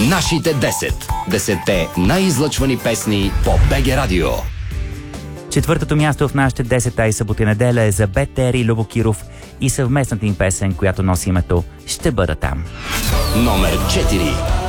Нашите 10. 10-те най-излъчвани песни по БГ Радио. Четвъртото място в нашите 10-та и събота и неделя е за Бетер и Любо Киров и съвместната им песен, която носи името "Ще бъда там". Номер 4.